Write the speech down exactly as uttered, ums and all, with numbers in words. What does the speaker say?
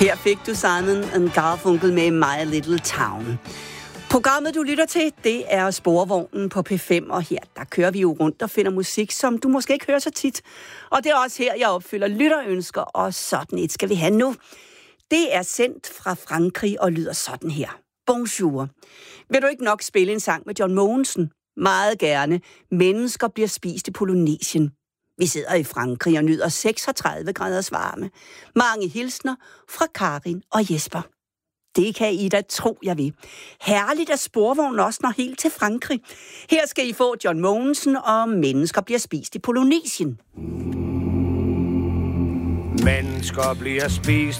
Her fik du Simon and Garfunkel med My Little Town. Programmet, du lytter til, det er Sporvognen på P fem, og her der kører vi jo rundt og finder musik, som du måske ikke hører så tit. Og det er også her, jeg opfylder lytterønsker, og sådan et skal vi have nu. Det er sendt fra Frankrig og lyder sådan her. Bonjour. Vil du ikke nok spille en sang med John Mogensen? Meget gerne. Mennesker bliver spist i Polynesien. Vi sidder i Frankrig og nyder seksogtredive graders varme. Mange hilsner fra Karin og Jesper. Det kan I da tro, jeg vil. Herligt, at Sporvognen også når helt til Frankrig. Her skal I få John Mogensen og Mennesker bliver spist i Polynesien. Mennesker bliver spist